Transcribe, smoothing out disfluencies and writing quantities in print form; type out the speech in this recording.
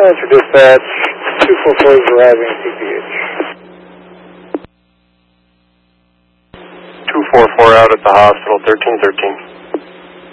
Answer dispatch, 244 is arriving at CPH. 244 out at the hospital, 1313.